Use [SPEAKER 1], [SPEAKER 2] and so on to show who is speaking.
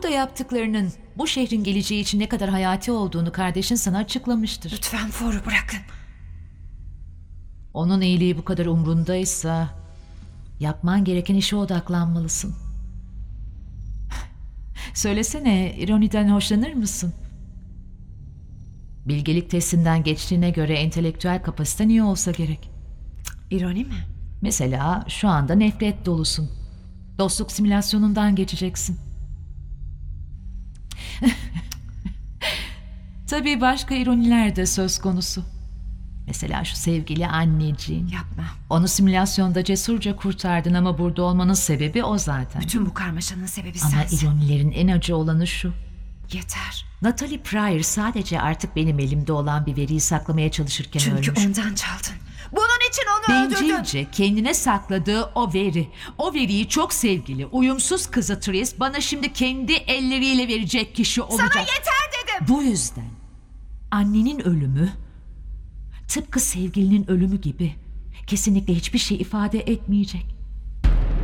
[SPEAKER 1] Burada yaptıklarının bu şehrin geleceği için ne kadar hayati olduğunu kardeşin sana açıklamıştır.
[SPEAKER 2] Lütfen For'u bırakın.
[SPEAKER 1] Onun iyiliği bu kadar umrundaysa yapman gereken işe odaklanmalısın. Söylesene, ironiden hoşlanır mısın? Bilgelik testinden geçtiğine göre entelektüel kapasiten iyi olsa gerek.
[SPEAKER 2] İroni mi?
[SPEAKER 1] Mesela şu anda nefret dolusun. Dostluk simülasyonundan geçeceksin. Tabii başka ironiler de söz konusu. Mesela şu sevgili anneciğin.
[SPEAKER 2] Yapma.
[SPEAKER 1] Onu simülasyonda cesurca kurtardın ama burada olmanın sebebi o zaten.
[SPEAKER 2] Bütün bu karmaşanın sebebi
[SPEAKER 1] Ama
[SPEAKER 2] sensin.
[SPEAKER 1] ironilerin en acı olanı şu.
[SPEAKER 2] Yeter.
[SPEAKER 1] Natalie Pryor sadece artık benim elimde olan bir veriyi saklamaya çalışırken
[SPEAKER 2] Çünkü
[SPEAKER 1] ölmüş.
[SPEAKER 2] ondan çaldın. Bunun için onu öldürdün.
[SPEAKER 1] Bencilce kendine sakladığı o veri. O veriyi çok sevgili, uyumsuz kızı Tris bana şimdi kendi elleriyle verecek kişi olacak.
[SPEAKER 2] Sana yeter dedim.
[SPEAKER 1] Bu yüzden annenin ölümü tıpkı sevgilinin ölümü gibi kesinlikle hiçbir şey ifade etmeyecek.